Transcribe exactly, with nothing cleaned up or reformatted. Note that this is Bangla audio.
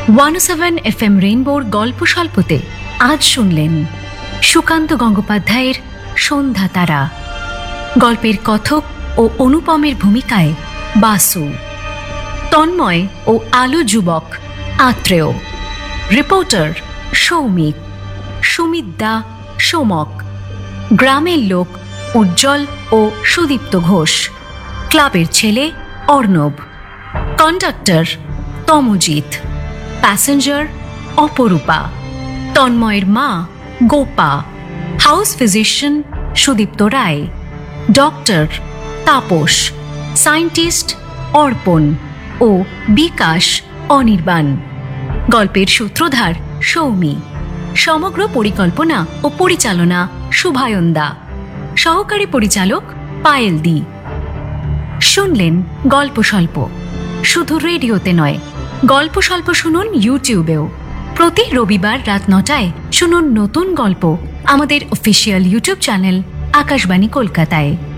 ওয়ান সেভেন এফ এম রেইনবোর গল্প স্বল্পতে আজ শুনলেন সুকান্ত গঙ্গোপাধ্যায়ের সন্ধ্যা তারা। গল্পের কথক ও অনুপমের ভূমিকায় বাসু, তন্ময় ও আলো যুবক আত্রেয়, রিপোর্টার সৌমিক, সুমিত দা সোমক, গ্রামের লোক উজ্জ্বল ও সুদীপ্ত ঘোষ, ক্লাবের ছেলে অর্ণব, কন্ডাক্টর তমজিৎ, প্যাসেঞ্জার অপরূপা, তন্ময়ের মা Gopa, house physician Sudipta Roy, doctor Tapas, scientist অর্পণ ও বিকাশ অনির্বাণ। গল্পের সূত্রধার সৌমি, সমগ্র পরিকল্পনা ও পরিচালনা শুভায়ন্দা, সহকারী পরিচালক পায়েল দি। শুনলেন গল্প স্বল্প, শুধু রেডিওতে নয়, গল্প স্বল্প শুনুন ইউটিউবেও। প্রতি রবিবার রাত নটায় শুনুন নতুন গল্প আমাদের অফিসিয়াল ইউটিউব চ্যানেল আকাশবাণী কলকাতায়।